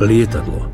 Lietadlo.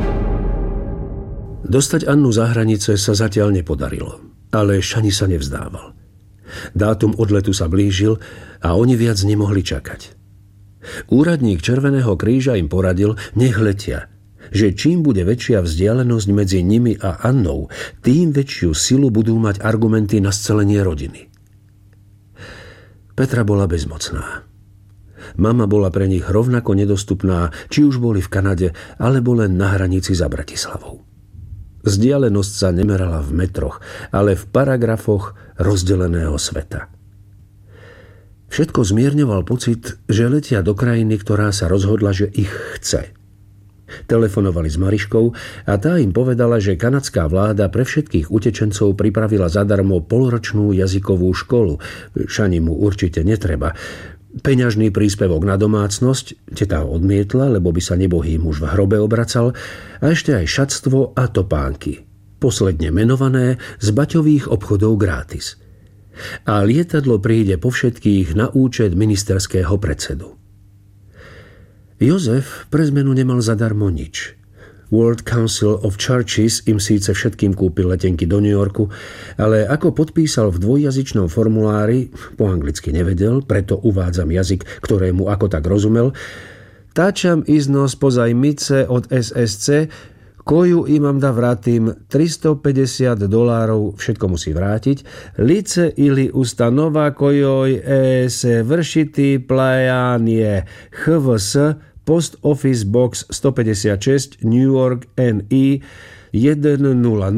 Dostať Annu za hranice sa zatiaľ nepodarilo, ale Shani sa nevzdával. Dátum odletu sa blížil a oni viac nemohli čakať. Úradník Červeného kríža im poradil, nech letia, že čím bude väčšia vzdialenosť medzi nimi a Annou, tým väčšiu silu budú mať argumenty na scelenie rodiny. Petra bola bezmocná. Mama bola pre nich rovnako nedostupná, či už boli v Kanade, alebo len na hranici za Bratislavou. Vzdialenosť sa nemerala v metroch, ale v paragrafoch rozdeleného sveta. Všetko zmierňoval pocit, že letia do krajiny, ktorá sa rozhodla, že ich chce. Telefonovali s Mariškou a tá im povedala, že kanadská vláda pre všetkých utečencov pripravila zadarmo polročnú jazykovú školu. Shani mu určite netreba. Peňažný príspevok na domácnosť, teta ho odmietla, lebo by sa nebohý muž v hrobe obracal, a ešte aj šatstvo a topánky, posledne menované z baťových obchodov gratis. A lietadlo príde po všetkých na účet ministerského predsedu. Jozef pre zmenu nemal zadarmo nič. World Council of Churches im síce všetkým kúpil letenky do New Yorku, ale ako podpísal v dvojjazyčnom formulári, po anglicky nevedel, preto uvádzam jazyk, ktorému ako tak rozumel, táčam iznos pozajmice od SSC, koju imam da vratim $350, všetko musí vrátiť, lice ili ustanova kojoj se vršiti plajanie HVS Post Office Box 156 New York NE 10010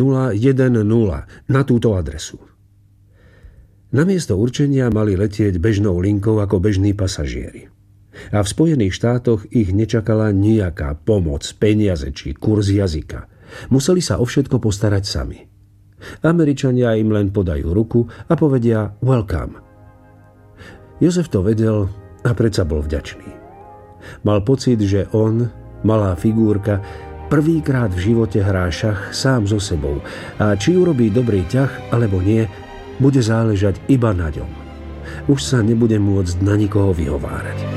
na túto adresu. Namiesto určenia mali letieť bežnou linkou ako bežní pasažieri. A v Spojených štátoch ich nečakala nejaká pomoc, peniaze či kurz jazyka. Museli sa o všetko postarať sami. Američania im len podajú ruku a povedia welcome. Jozef to vedel a predsa bol vďačný. Mal pocit, že on, malá figúrka, prvýkrát v živote hrá šach sám so sebou a či urobí dobrý ťah alebo nie, bude záležať iba na ňom. Už sa nebude môcť na nikoho vyhovárať.